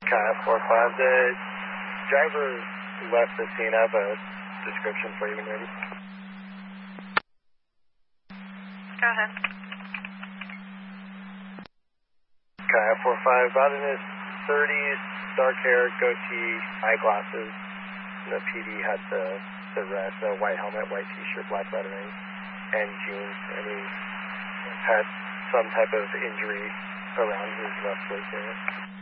Kyle 4-5. The driver left the scene. I have a description for you when ready. Go ahead. Kyle 4-5, about in his 30s, dark hair, goatee, eyeglasses. The PD had the rest, a white helmet, white t-shirt, black lettering, and jeans. And he had some type of injury around his left leg there.